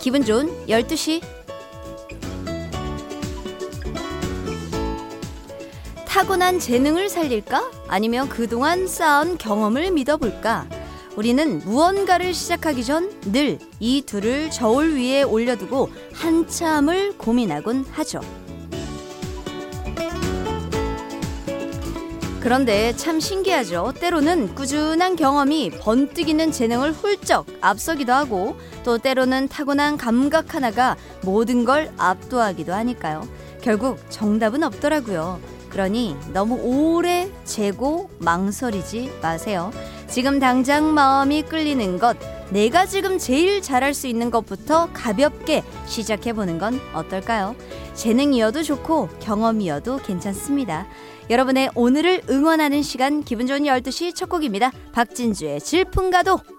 기분 좋은 12시. 타고난 재능을 살릴까? 아니면 그동안 쌓은 경험을 믿어볼까? 우리는 무언가를 시작하기 전 늘 이 둘을 저울 위에 올려두고 한참을 고민하곤 하죠. 그런데 참 신기하죠. 때로는 꾸준한 경험이 번뜩이는 재능을 훌쩍 앞서기도 하고, 또 때로는 타고난 감각 하나가 모든 걸 압도하기도 하니까요. 결국 정답은 없더라고요. 그러니 너무 오래 재고 망설이지 마세요. 지금 당장 마음이 끌리는 것, 내가 지금 제일 잘할 수 있는 것부터 가볍게 시작해보는 건 어떨까요? 재능이어도 좋고 경험이어도 괜찮습니다. 여러분의 오늘을 응원하는 시간, 기분 좋은 12시 첫 곡입니다. 박진주의 질풍가도.